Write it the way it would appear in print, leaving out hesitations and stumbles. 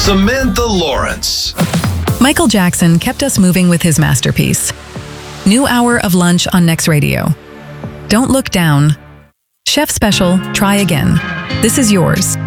Samantha Lawrence. Michael Jackson kept us moving with his masterpiece. New hour of lunch on Next Radio. Don't look down. Chef Special, try again. This is yours.